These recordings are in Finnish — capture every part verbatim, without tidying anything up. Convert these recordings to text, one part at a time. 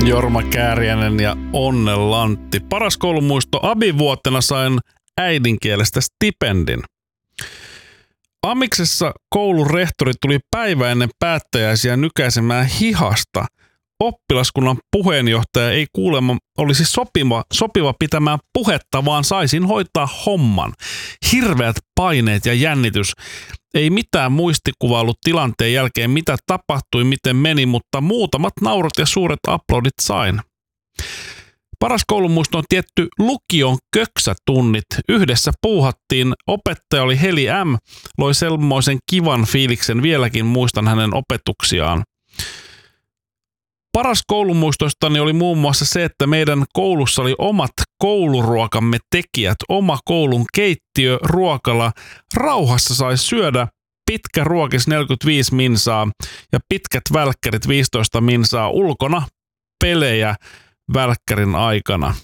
Jorma Kääriäinen ja Onne Lantti. Paras koulumuisto: abivuotena sain äidinkielestä stipendin. Amiksessa koulun rehtori tuli päivä ennen päättäjäisiä nykäisemään hihasta. Oppilaskunnan puheenjohtaja ei kuulemma olisi sopiva, sopiva pitämään puhetta, vaan saisin hoitaa homman. Hirveät paineet ja jännitys. Ei mitään muistikuvailut tilanteen jälkeen, mitä tapahtui, miten meni, mutta muutamat naurut ja suuret aplodit sain. Paras koulumuisto on tietty lukion köksätunnit. Yhdessä puuhattiin, opettaja oli Heli M, loi semmoisen kivan fiiliksen, vieläkin muistan hänen opetuksiaan. Paras koulumuistostani oli muun muassa se, että meidän koulussa oli omat kouluruokamme tekijät, oma koulun keittiö, ruokala. Rauhassa sai syödä, pitkä ruokis neljäkymmentäviisi minsaa ja pitkät välkkärit viisitoista minsaa, ulkona pelejä välkkärin aikana.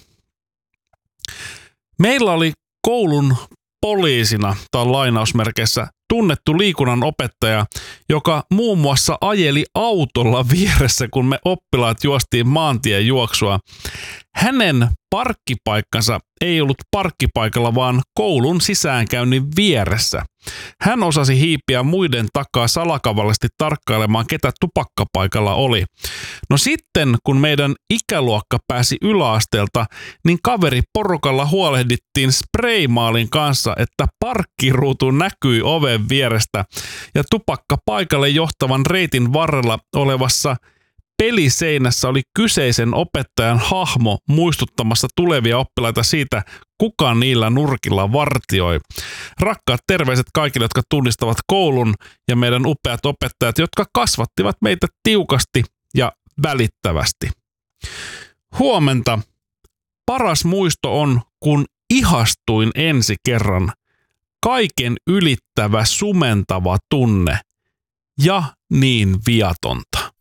Meillä oli koulun poliisina, tai lainausmerkeissä, tunnettu liikunnan opettaja, joka muun muassa ajeli autolla vieressä, kun me oppilaat juostiin maantien juoksua. Hänen parkkipaikkansa ei ollut parkkipaikalla, vaan koulun sisäänkäynnin vieressä. Hän osasi hiipiä muiden takaa salakavallisesti tarkkailemaan, ketä tupakkapaikalla oli. No sitten, kun meidän ikäluokka pääsi yläasteelta, niin kaveriporukalla huolehdittiin spraymaalin kanssa, että parkkiruutu näkyi oven vierestä ja tupakkapaikalle johtavan reitin varrella olevassa peliseinässä oli kyseisen opettajan hahmo muistuttamassa tulevia oppilaita siitä, kuka niillä nurkilla vartioi. Rakkaat terveiset kaikille, jotka tunnistavat koulun ja meidän upeat opettajat, jotka kasvattivat meitä tiukasti ja välittävästi. Huomenta. Paras muisto on, kun ihastuin ensi kerran. Kaiken ylittävä, sumentava tunne ja niin viatonta.